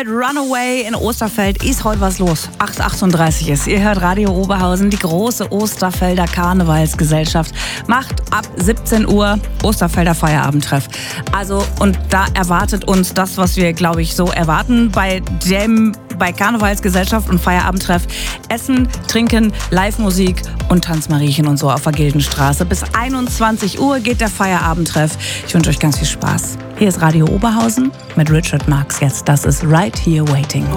mit Runaway in Osterfeld. Ist heute was los? 8:38 ist. Ihr hört Radio Oberhausen. Die große Osterfelder Karnevalsgesellschaft macht ab 17 Uhr Osterfelder Feierabendtreff. Also, und da erwartet uns das, was wir, glaube ich, so erwarten bei Karnevalsgesellschaft und Feierabendtreff. Essen, Trinken, Live-Musik und Tanzmariechen und so auf der Gildenstraße. Bis 21 Uhr geht der Feierabendtreff. Ich wünsche euch ganz viel Spaß. Hier ist Radio Oberhausen mit Richard Marx jetzt. Das ist Right Here Waiting.